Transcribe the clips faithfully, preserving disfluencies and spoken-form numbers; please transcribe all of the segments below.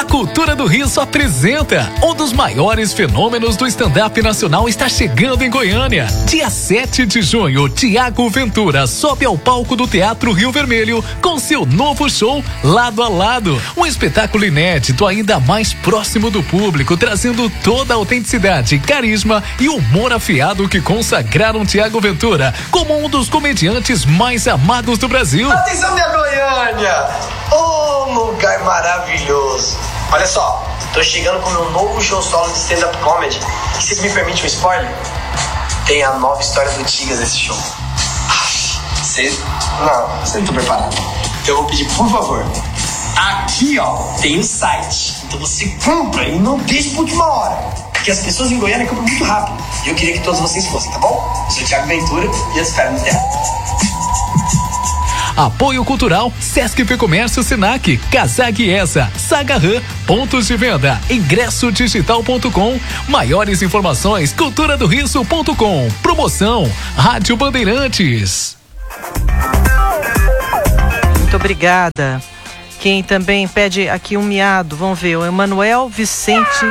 A Cultura do Riso apresenta um dos maiores fenômenos do stand-up nacional está chegando em Goiânia. Dia sete de junho, Tiago Ventura sobe ao palco do Teatro Rio Vermelho com seu novo show Lado a Lado. Um espetáculo inédito ainda mais próximo do público, trazendo toda a autenticidade, carisma e humor afiado que consagraram Tiago Ventura como um dos comediantes mais amados do Brasil. Atenção, minha Goiânia! Oh, lugar maravilhoso! Olha só, tô chegando com o meu novo show solo de stand-up comedy. E se me permite um spoiler? Tem a nova história do Tigas nesse show. Você... Não, você não tá preparado. Então eu vou pedir, por favor, aqui ó, tem um site. Então você compra e não deixa pra última hora. Porque as pessoas em Goiânia compram muito rápido. E eu queria que todos vocês fossem, tá bom? Eu sou o Tiago Ventura e eu espero no teatro. Apoio Cultural, Sesc Fecomércio Senac, Casag Essa, Saga Ram, pontos de venda, ingresso digital ponto com, maiores informações, cultura do riso ponto com, promoção, Rádio Bandeirantes. Muito obrigada. Quem também pede aqui um miado, vamos ver, o Emanuel Vicente,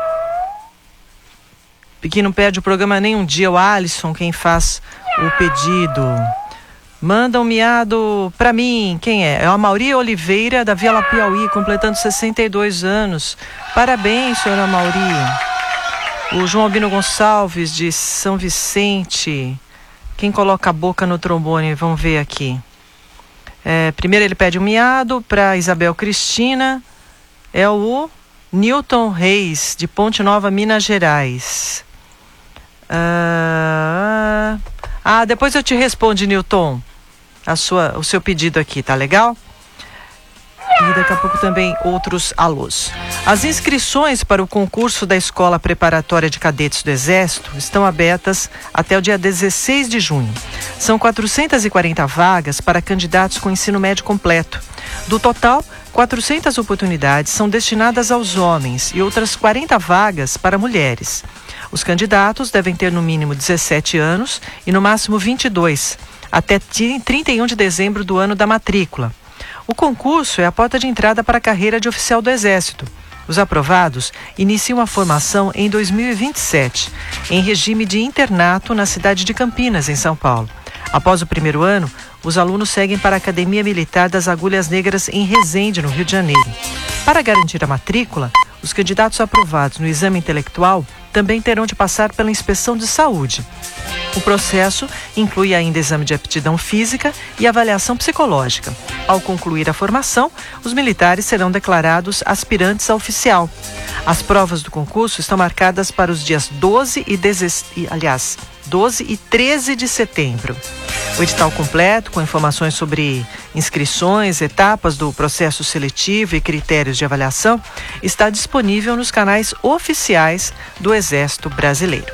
que não perde o programa nem um dia, o Alisson, quem faz o pedido. Manda um miado pra mim, quem é? É a Mauri Oliveira, da Vila Piauí, completando sessenta e dois anos. Parabéns, senhora Mauri. O João Albino Gonçalves, de São Vicente. Quem coloca a boca no trombone? Vamos ver aqui. É, primeiro ele pede um miado para Isabel Cristina. É o Newton Reis, de Ponte Nova, Minas Gerais. Ah, ah depois eu te respondo, Newton. A sua, o seu pedido aqui, tá legal? E daqui a pouco também outros alôs. As inscrições para o concurso da Escola Preparatória de Cadetes do Exército estão abertas até o dia dezesseis de junho. São quatrocentas e quarenta vagas para candidatos com ensino médio completo. Do total, quatrocentas oportunidades são destinadas aos homens e outras quarenta vagas para mulheres. Os candidatos devem ter no mínimo dezessete anos e no máximo vinte e dois, até trinta e um de dezembro do ano da matrícula. O concurso é a porta de entrada para a carreira de oficial do Exército. Os aprovados iniciam a formação em dois mil e vinte e sete, em regime de internato na cidade de Campinas, em São Paulo. Após o primeiro ano, os alunos seguem para a Academia Militar das Agulhas Negras em Resende, no Rio de Janeiro. Para garantir a matrícula, os candidatos aprovados no exame intelectual também terão de passar pela inspeção de saúde. O processo inclui ainda exame de aptidão física e avaliação psicológica. Ao concluir a formação, os militares serão declarados aspirantes a oficial. As provas do concurso estão marcadas para os dias doze e dezesseis, aliás, doze e treze de setembro. O edital completo, com informações sobre inscrições, etapas do processo seletivo e critérios de avaliação, está disponível nos canais oficiais do Exército Brasileiro.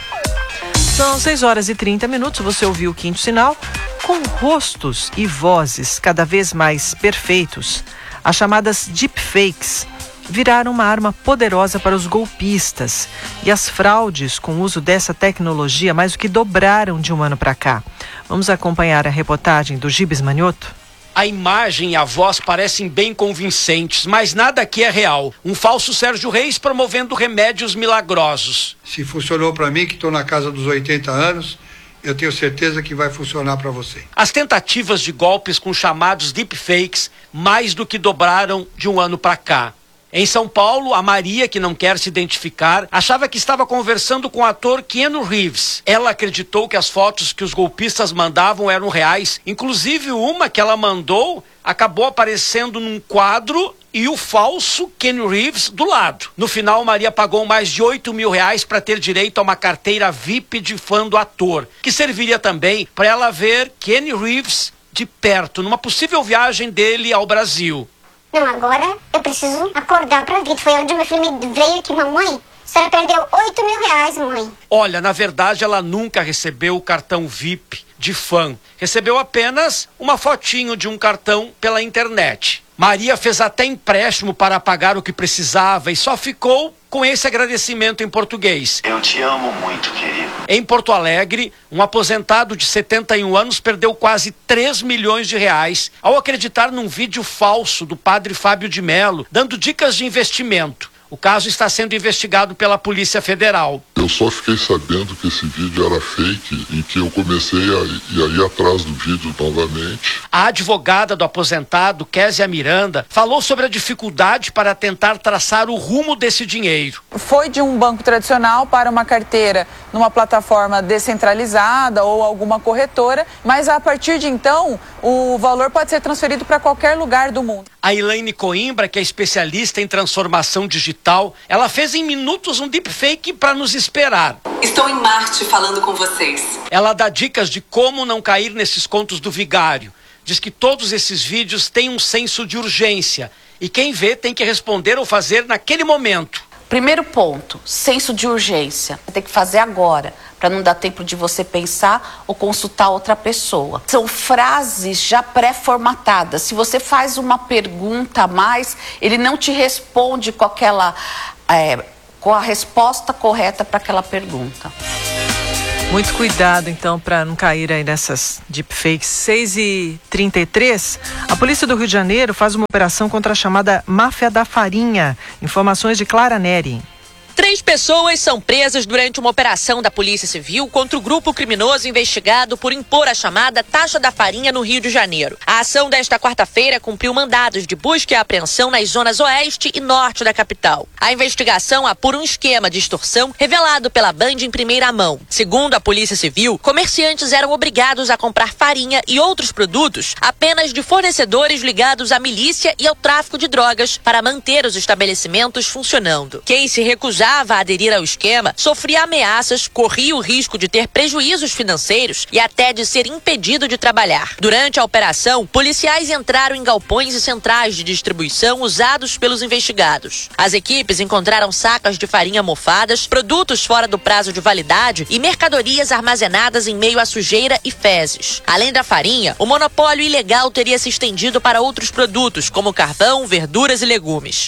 São seis horas e trinta minutos, você ouviu o Quinto Sinal, com rostos e vozes cada vez mais perfeitos. As chamadas deepfakes viraram uma arma poderosa para os golpistas e as fraudes com o uso dessa tecnologia mais do que dobraram de um ano para cá. Vamos acompanhar a reportagem do Gibes Manioto? A imagem e a voz parecem bem convincentes, mas nada aqui é real. Um falso Sérgio Reis promovendo remédios milagrosos. Se funcionou para mim, que estou na casa dos oitenta anos, eu tenho certeza que vai funcionar para você. As tentativas de golpes com chamados deepfakes mais do que dobraram de um ano para cá. Em São Paulo, a Maria, que não quer se identificar, achava que estava conversando com o ator Keanu Reeves. Ela acreditou que as fotos que os golpistas mandavam eram reais. Inclusive, uma que ela mandou acabou aparecendo num quadro e o falso Keanu Reeves do lado. No final, Maria pagou mais de oito mil reais para ter direito a uma carteira V I P de fã do ator, que serviria também para ela ver Keanu Reeves de perto, numa possível viagem dele ao Brasil. Não, agora eu preciso acordar pra vida. Foi onde meu filho me veio aqui, mamãe. A senhora perdeu oito mil reais, mãe. Olha, na verdade, ela nunca recebeu o cartão V I P de fã. Recebeu apenas uma fotinho de um cartão pela internet. Maria fez até empréstimo para pagar o que precisava e só ficou com esse agradecimento em português. Eu te amo muito, querido. Em Porto Alegre, um aposentado de setenta e um anos perdeu quase três milhões de reais ao acreditar num vídeo falso do padre Fábio de Mello, dando dicas de investimento. O caso está sendo investigado pela Polícia Federal. Eu só fiquei sabendo que esse vídeo era fake e que eu comecei a ir atrás do vídeo novamente. A advogada do aposentado, Késia Miranda, falou sobre a dificuldade para tentar traçar o rumo desse dinheiro. Foi de um banco tradicional para uma carteira numa plataforma descentralizada ou alguma corretora, mas a partir de então o valor pode ser transferido para qualquer lugar do mundo. A Elaine Coimbra, que é especialista em transformação digital, ela fez em minutos um deepfake para nos esperar. Estou em Marte falando com vocês. Ela dá dicas de como não cair nesses contos do vigário. Diz que todos esses vídeos têm um senso de urgência e quem vê tem que responder ou fazer naquele momento. Primeiro ponto, senso de urgência. Tem que fazer agora, para não dar tempo de você pensar ou consultar outra pessoa. São frases já pré-formatadas. Se você faz uma pergunta a mais, ele não te responde com aquela, é, com a resposta correta para aquela pergunta. Muito cuidado, então, para não cair aí nessas deepfakes. seis e trinta e três, a Polícia do Rio de Janeiro faz uma operação contra a chamada Máfia da Farinha. Informações de Clara Neri. Três pessoas são presas durante uma operação da Polícia Civil contra o grupo criminoso investigado por impor a chamada taxa da farinha no Rio de Janeiro. A ação desta quarta-feira cumpriu mandados de busca e apreensão nas zonas oeste e norte da capital. A investigação apura um esquema de extorsão revelado pela Band em primeira mão. Segundo a Polícia Civil, comerciantes eram obrigados a comprar farinha e outros produtos apenas de fornecedores ligados à milícia e ao tráfico de drogas para manter os estabelecimentos funcionando. Quem se recusava a aderir ao esquema sofria ameaças, corria o risco de ter prejuízos financeiros e até de ser impedido de trabalhar. Durante a operação, policiais entraram em galpões e centrais de distribuição usados pelos investigados. As equipes encontraram sacas de farinha mofadas, produtos fora do prazo de validade e mercadorias armazenadas em meio à sujeira e fezes. Além da farinha, o monopólio ilegal teria se estendido para outros produtos, como carvão, verduras e legumes.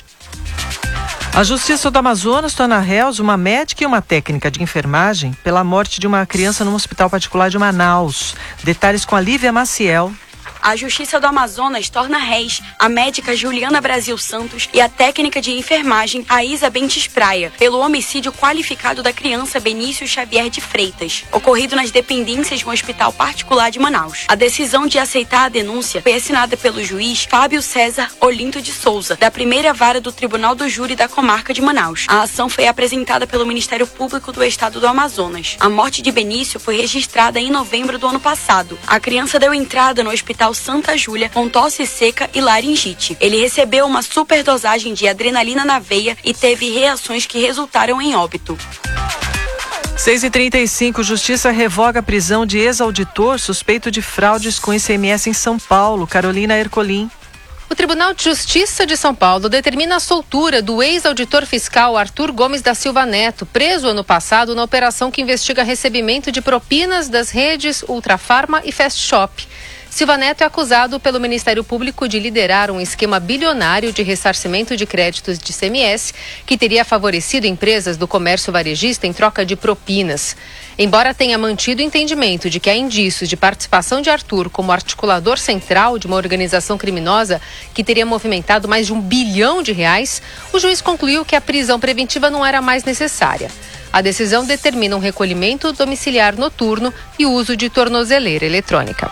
A Justiça do Amazonas torna réus uma médica e uma técnica de enfermagem pela morte de uma criança num hospital particular de Manaus. Detalhes com a Lívia Maciel. A Justiça do Amazonas torna réis a médica Juliana Brasil Santos e a técnica de enfermagem Aísa Bentes Praia pelo homicídio qualificado da criança Benício Xavier de Freitas, ocorrido nas dependências de um hospital particular de Manaus. A decisão de aceitar a denúncia foi assinada pelo juiz Fábio César Olinto de Souza, da primeira vara do Tribunal do Júri da comarca de Manaus. A ação foi apresentada pelo Ministério Público do Estado do Amazonas. A morte de Benício foi registrada em novembro do ano passado. A criança deu entrada no hospital Santa Júlia com tosse seca e laringite. Ele recebeu uma superdosagem de adrenalina na veia e teve reações que resultaram em óbito. seis e trinta e cinco, Justiça revoga a prisão de ex-auditor suspeito de fraudes com I C M S em São Paulo. Carolina Ercolim. O Tribunal de Justiça de São Paulo determina a soltura do ex-auditor fiscal Arthur Gomes da Silva Neto, preso ano passado na operação que investiga recebimento de propinas das redes Ultrafarma e Fast Shop. Silva Neto é acusado pelo Ministério Público de liderar um esquema bilionário de ressarcimento de créditos de I C M S que teria favorecido empresas do comércio varejista em troca de propinas. Embora tenha mantido o entendimento de que há indícios de participação de Arthur como articulador central de uma organização criminosa que teria movimentado mais de um bilhão de reais, o juiz concluiu que a prisão preventiva não era mais necessária. A decisão determina um recolhimento domiciliar noturno e uso de tornozeleira eletrônica.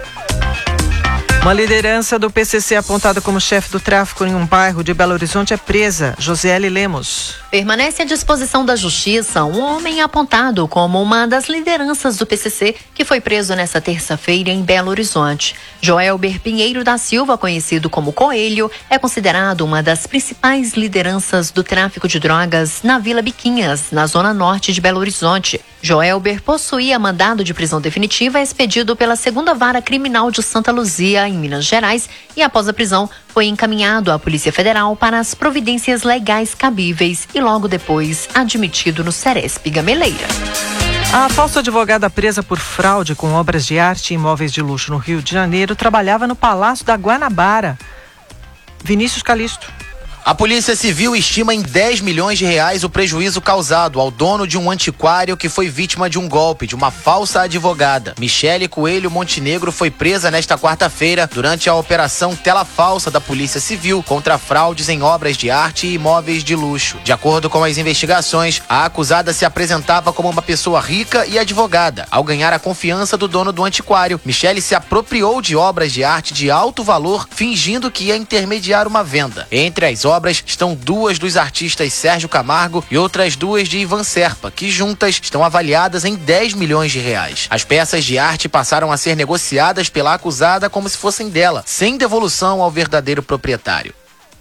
Uma liderança do P C C apontada como chefe do tráfico em um bairro de Belo Horizonte é presa. Josiele Lemos. Permanece à disposição da justiça um homem apontado como uma das lideranças do P C C que foi preso nesta terça-feira em Belo Horizonte. Joelber Pinheiro da Silva, conhecido como Coelho, é considerado uma das principais lideranças do tráfico de drogas na Vila Biquinhas, na zona norte de Belo Horizonte. Joelber possuía mandado de prisão definitiva expedido pela segunda Vara Criminal de Santa Luzia, em Minas Gerais, e após a prisão foi encaminhado à Polícia Federal para as providências legais cabíveis e logo depois admitido no Ceresp Gameleira. A falsa advogada presa por fraude com obras de arte e imóveis de luxo no Rio de Janeiro trabalhava no Palácio da Guanabara. Vinícius Calixto. A Polícia Civil estima em dez milhões de reais o prejuízo causado ao dono de um antiquário que foi vítima de um golpe de uma falsa advogada. Michele Coelho Montenegro foi presa nesta quarta-feira durante a operação Tela Falsa da Polícia Civil contra fraudes em obras de arte e imóveis de luxo. De acordo com as investigações, a acusada se apresentava como uma pessoa rica e advogada. Ao ganhar a confiança do dono do antiquário, Michele se apropriou de obras de arte de alto valor, fingindo que ia intermediar uma venda. Entre as obras estão duas dos artistas Sérgio Camargo e outras duas de Ivan Serpa, que juntas estão avaliadas em dez milhões de reais. As peças de arte passaram a ser negociadas pela acusada como se fossem dela, sem devolução ao verdadeiro proprietário.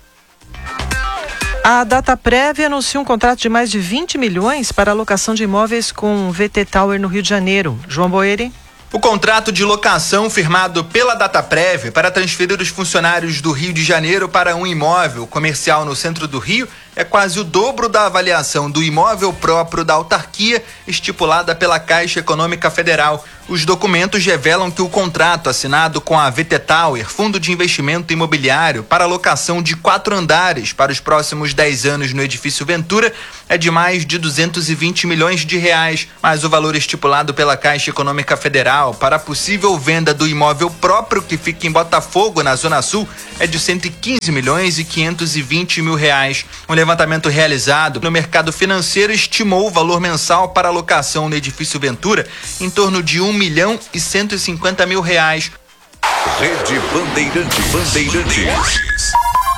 A Dataprev anuncia um contrato de mais de vinte milhões para a locação de imóveis com V T Tower no Rio de Janeiro. João Boeri. O contrato de locação firmado pela Dataprev para transferir os funcionários do Rio de Janeiro para um imóvel comercial no centro do Rio é quase o dobro da avaliação do imóvel próprio da autarquia estipulada pela Caixa Econômica Federal. Os documentos revelam que o contrato assinado com a V T Tower, Fundo de Investimento Imobiliário, para a locação de quatro andares para os próximos dez anos no edifício Ventura, é de mais de duzentos e vinte milhões de reais, mas o valor estipulado pela Caixa Econômica Federal para a possível venda do imóvel próprio que fica em Botafogo, na Zona Sul, é de cento e quinze milhões e quinhentos e vinte mil reais. Um levantamento realizado no mercado financeiro estimou o valor mensal para a locação no edifício Ventura em torno de um milhão e cento e cinquenta mil reais. Rede Bandeirantes. Bandeirantes.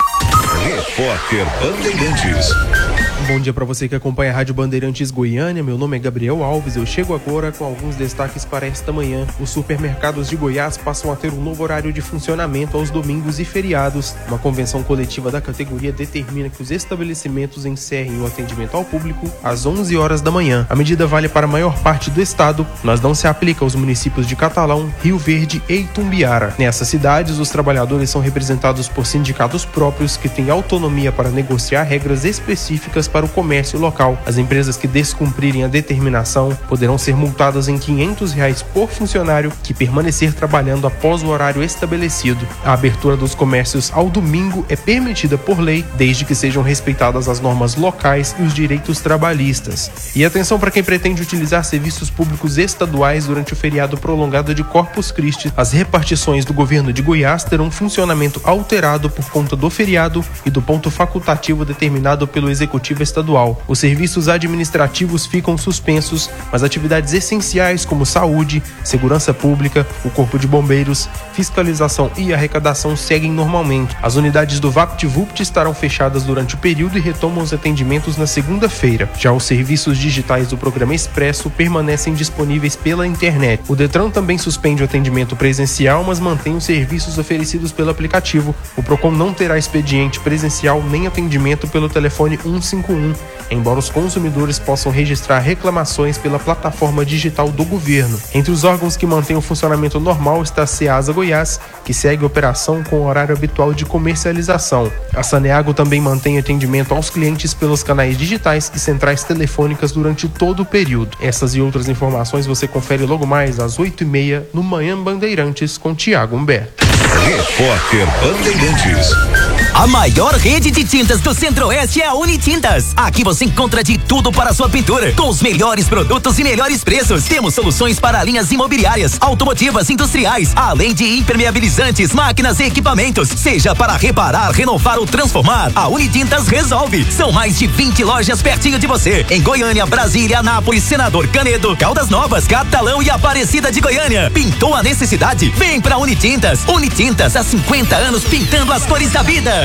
Repórter Bandeirantes. Bom dia para você que acompanha a Rádio Bandeirantes Goiânia. Meu nome é Gabriel Alves. Eu chego agora com alguns destaques para esta manhã. Os supermercados de Goiás passam a ter um novo horário de funcionamento aos domingos e feriados. Uma convenção coletiva da categoria determina que os estabelecimentos encerrem o atendimento ao público às onze horas da manhã. A medida vale para a maior parte do estado, mas não se aplica aos municípios de Catalão, Rio Verde e Itumbiara. Nessas cidades, os trabalhadores são representados por sindicatos próprios que têm autonomia para negociar regras específicas para o comércio local. As empresas que descumprirem a determinação poderão ser multadas em quinhentos reais por funcionário que permanecer trabalhando após o horário estabelecido. A abertura dos comércios ao domingo é permitida por lei, desde que sejam respeitadas as normas locais e os direitos trabalhistas. E atenção para quem pretende utilizar serviços públicos estaduais durante o feriado prolongado de Corpus Christi. As repartições do governo de Goiás terão funcionamento alterado por conta do feriado e do ponto facultativo determinado pelo Executivo Estadual. Os serviços administrativos ficam suspensos, mas atividades essenciais como saúde, segurança pública, o Corpo de Bombeiros, fiscalização e arrecadação seguem normalmente. As unidades do VaptVupt estarão fechadas durante o período e retomam os atendimentos na segunda-feira. Já os serviços digitais do programa Expresso permanecem disponíveis pela internet. O Detran também suspende o atendimento presencial, mas mantém os serviços oferecidos pelo aplicativo. O Procon não terá expediente presencial nem atendimento pelo telefone cento e cinquenta e um, embora os consumidores possam registrar reclamações pela plataforma digital do governo. Entre os órgãos que mantêm o funcionamento normal está a Ceasa Goiás, que segue a operação com o horário habitual de comercialização. A Saneago também mantém atendimento aos clientes pelos canais digitais e centrais telefônicas durante todo o período. Essas e outras informações você confere logo mais às oito e meia no Manhã Bandeirantes com Tiago Humberto. Repórter Bandeirantes. A maior rede de tintas do Centro-Oeste é a Unitintas. Aqui você encontra de tudo para a sua pintura, com os melhores produtos e melhores preços. Temos soluções para linhas imobiliárias, automotivas, industriais, além de impermeabilizantes, máquinas e equipamentos. Seja para reparar, renovar ou transformar, a Unitintas resolve. São mais de vinte lojas pertinho de você, em Goiânia, Brasília, Anápolis, Senador Canedo, Caldas Novas, Catalão e Aparecida de Goiânia. Pintou a necessidade? Vem pra Unitintas. Unitintas, há cinquenta anos pintando as cores da vida.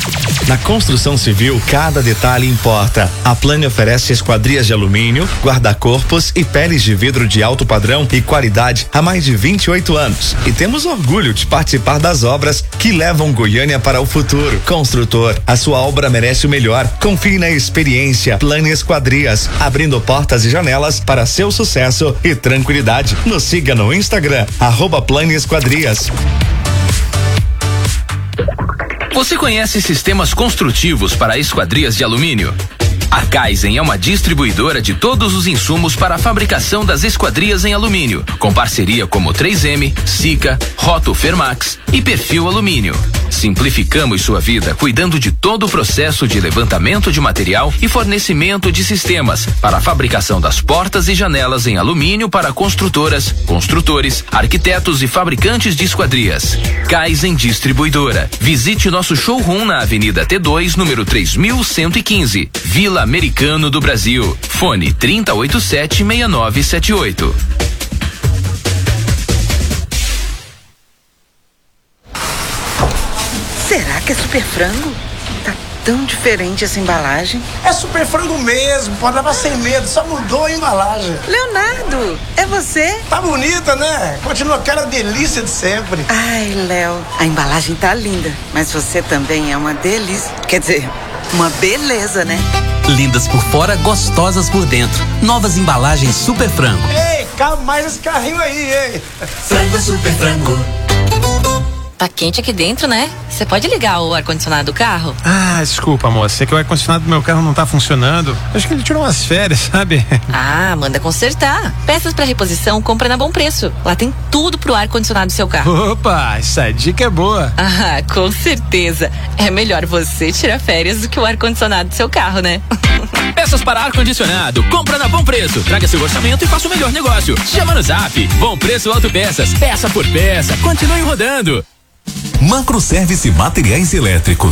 Na construção civil, cada detalhe importa. A Plane oferece esquadrias de alumínio, guarda-corpos e peles de vidro de alto padrão e qualidade há mais de vinte e oito anos. E temos orgulho de participar das obras que levam Goiânia para o futuro. Construtor, a sua obra merece o melhor. Confie na experiência Plane Esquadrias, abrindo portas e janelas para seu sucesso e tranquilidade. Nos siga no Instagram, arroba Plane Esquadrias. Você conhece sistemas construtivos para esquadrias de alumínio? A Kaizen é uma distribuidora de todos os insumos para a fabricação das esquadrias em alumínio, com parceria como três M, Sika, Roto Fermax e Perfil Alumínio. Simplificamos sua vida cuidando de todo o processo de levantamento de material e fornecimento de sistemas para a fabricação das portas e janelas em alumínio para construtoras, construtores, arquitetos e fabricantes de esquadrias. Kaizen Distribuidora. Visite nosso showroom na Avenida T dois, número três mil cento e quinze, Vila Americano do Brasil. Fone trinta e oito sete, seis nove sete oito. Será que é Super Frango? Tá tão diferente essa embalagem. É Super Frango mesmo, pode levar sem medo, só mudou a embalagem. Leonardo, é você? Tá bonita, né? Continua aquela delícia de sempre. Ai, Léo, a embalagem tá linda, mas você também é uma delícia. Quer dizer, uma beleza, né? Lindas por fora, gostosas por dentro. Novas embalagens Super Frango. Ei, cabe mais esse carrinho aí, hein? Frango Super Frango. Tá quente aqui dentro, né? Você pode ligar o ar-condicionado do carro? Ah, desculpa, moça. É que o ar-condicionado do meu carro não tá funcionando. Acho que ele tirou umas férias, sabe? Ah, manda consertar. Peças pra reposição, compra na Bom Preço. Lá tem tudo pro ar-condicionado do seu carro. Opa, essa dica é boa. Ah, com certeza. É melhor você tirar férias do que o ar-condicionado do seu carro, né? Peças para ar-condicionado, compra na Bom Preço. Traga seu orçamento e faça o melhor negócio. Chama no Zap. Bom Preço Autopeças. Peça por peça. Continue rodando. Macro Service Materiais Elétricos.